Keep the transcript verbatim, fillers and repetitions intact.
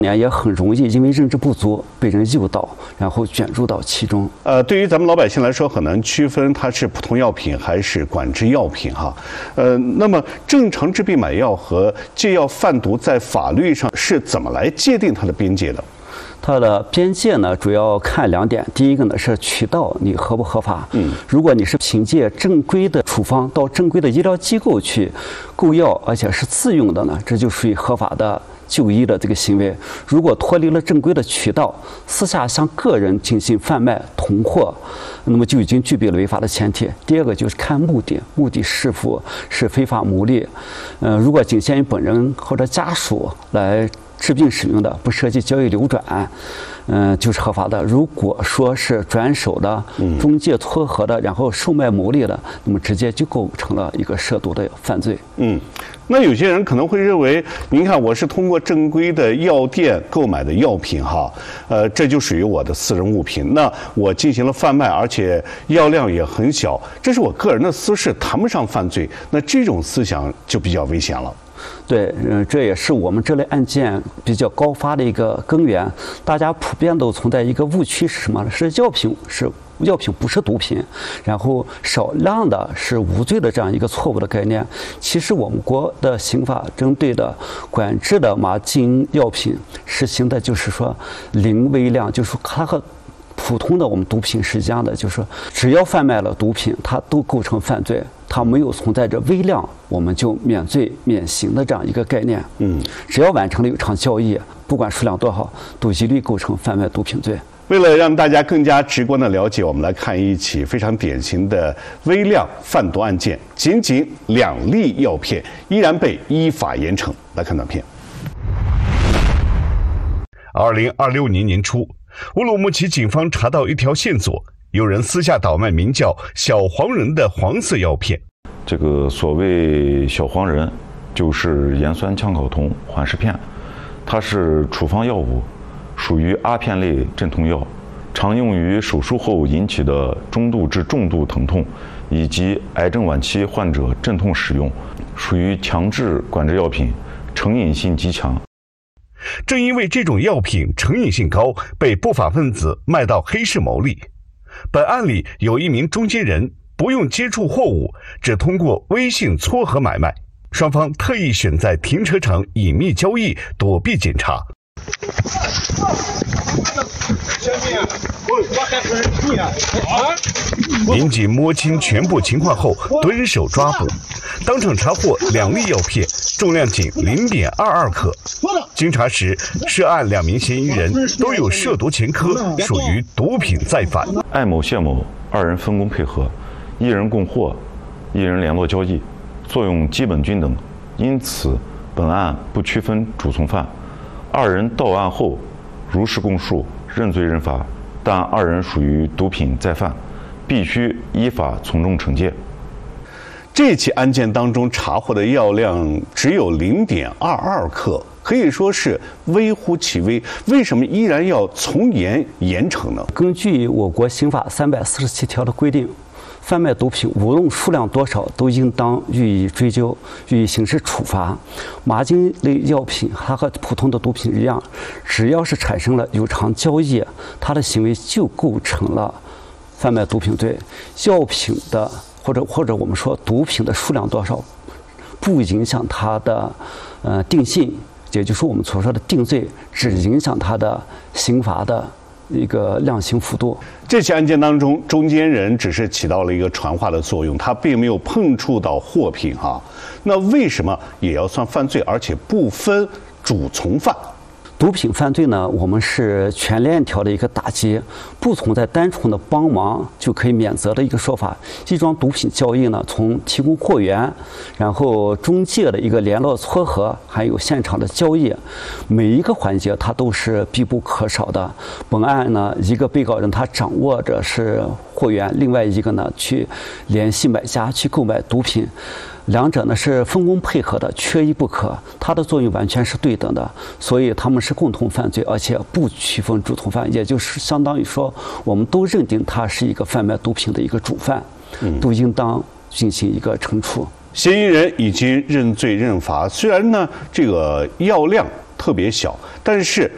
也很容易因为认知不足被人诱导，然后卷入到其中。 呃，对于咱们老百姓来说，很难区分它是普通药品还是管制药品哈。呃，那么正常治病买药和戒药贩毒在法律上是怎么来界定它的边界的？ 它的边界呢，主要看两点。第一个呢是渠道你合不合法。 嗯， 如果你是凭借正规的处方到正规的医疗机构去购药，而且是自用的呢，这就属于合法的就医的这个行为。如果脱离了正规的渠道，私下向个人进行贩卖同货，那么就已经具备了违法的前提。第二个就是看目的，目的是否是非法牟利。呃，如果仅限于本人或者家属来治病使用的，不涉及交易流转，嗯、呃，就是合法的。如果说是转手的、中介撮合的，然后售卖牟利的，那么直接就构成了一个涉毒的犯罪。 嗯，那有些人可能会认为，您看我是通过正规的药店购买的药品哈，呃，这就属于我的私人物品。那我进行了贩卖，而且药量也很小，这是我个人的私事，谈不上犯罪。那这种思想就比较危险了。 对，嗯，这也是我们这类案件比较高发的一个根源。大家普遍都存在一个误区是什么呢？是药品是药品不是毒品，然后少量的是无罪的这样一个错误的概念。其实我们国的刑法针对的管制的马金药品实行的就是说零微量，就是说它和普通的我们毒品是一样的，就是说只要贩卖了毒品，它都构成犯罪。它没有存在着微量我们就免罪免刑的这样一个概念。 嗯， 只要完成了有偿交易，不管数量多少，都一律构成贩卖毒品罪。 为了让大家更加直观的了解，我们来看一起非常典型的微量贩毒案件，仅仅两粒药片依然被依法严惩。来看短片。二零二六年年初，乌鲁木齐警方查到一条线索，有人私下倒卖名叫小黄人的黄色药片。 这个所谓小黄人，就是盐酸羟口酮缓释片，它是处方药物，属于阿片类镇痛药，常用于手术后引起的中度至重度疼痛，以及癌症晚期患者镇痛使用，属于强制管制药品，成瘾性极强。 正因为这种药品成瘾性高，被不法分子卖到黑市牟利。本案里有一名中间人，不用接触货物，只通过微信撮合买卖，双方特意选在停车场隐秘交易，躲避检查。民警摸清全部情况后，蹲手抓捕，当场查获两粒药片，重量仅零点二二克。经查实，涉案两名嫌疑人都有涉毒前科，属于毒品再犯。 艾某、谢某二人分工配合，一人供货，一人联络交易，作用基本均等，因此本案不区分主从犯。二人到案后如实供述，认罪认罚，但二人属于毒品再犯，必须依法从重惩戒。 这起案件当中查获的药量只有零点二二克，可以说是微乎其微。为什么依然要从严严惩呢？ 根据我国刑法三百四十七条的规定，贩卖毒品无论数量多少，都应当予以追究，予以刑事处罚。麻金类药品它和普通的毒品一样，只要是产生了有偿交易，它的行为就构成了贩卖毒品罪。药品的或者或者我们说毒品的数量多少，不影响它的呃定性，也就是我们所说的定罪，只影响它的刑罚的一个量刑幅度。 这起案件当中，中间人只是起到了一个传话的作用，他并没有碰触到货品哈。那为什么也要算犯罪，而且不分主从犯？ 毒品犯罪呢，我们是全链条的一个打击，不存在单纯的帮忙就可以免责的一个说法。一桩毒品交易呢，从提供货源，然后中介的一个联络撮合，还有现场的交易，每一个环节它都是必不可少的。本案呢，一个被告人他掌握着是货源，另外一个呢去联系买家去购买毒品。两者呢是分工配合的，缺一不可，它的作用完全是对等的，所以他们是共同犯罪，而且不区分主从犯，也就是相当于说，我们都认定他是一个贩卖毒品的一个主犯，嗯、都应当进行一个惩处。 嫌疑人已经认罪认罚，虽然呢这个药量特别小，但是